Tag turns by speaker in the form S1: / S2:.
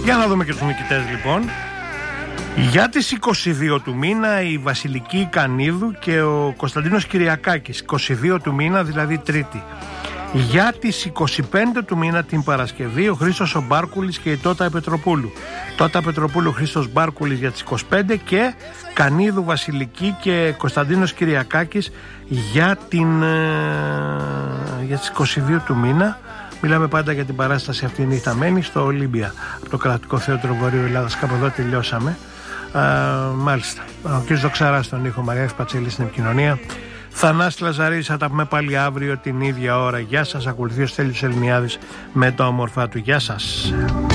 S1: Για να δούμε και τους νικητές λοιπόν. Για τις 22 του μήνα η Βασιλική Κανίδου και ο Κωνσταντίνος Κυριακάκης, 22 του μήνα δηλαδή Τρίτη. Για τις 25 του μήνα την Παρασκευή ο Χρήστος ο Μπάρκουλης και η Τότα Πετροπούλου. Τότα Πετροπούλου, Χρήστος Μπάρκουλης για τις 25 και Κανίδου Βασιλική και Κωνσταντίνος Κυριακάκης για τις 22 του μήνα. Μιλάμε πάντα για την παράσταση αυτή νυχταμένη στο Ολύμπια, από το Κρατικό Θέατρο Βορείου Ελλάδας. Κάπου εδώ τελειώσαμε. Μάλιστα. Ο κ. Δοξαράς στον ήχο, Μαρία Πατσέλη στην επικοινωνία. Θανάση Λαζαρίδης, θα τα πούμε πάλι αύριο την ίδια ώρα. Γεια σας. Ακολουθεί ο Στέλιος Ελληνιάδης με τα όμορφά του. Γεια σας.